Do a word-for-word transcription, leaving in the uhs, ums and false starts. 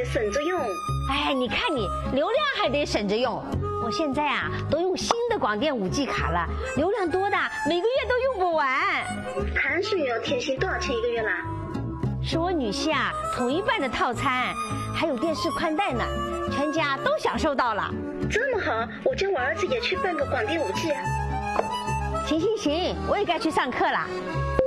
得省着用。 哎，你看你流量还得省着用。我现在啊都用新的广电五 G 卡了，流量多的每个月都用不完。 韩式有天星多少钱一个月啦？ 是我女婿啊统一办的套餐，还有电视宽带呢，全家都享受到了。 这么好，我叫我儿子也去办个广电五 G。 行行行，我也该去上课了。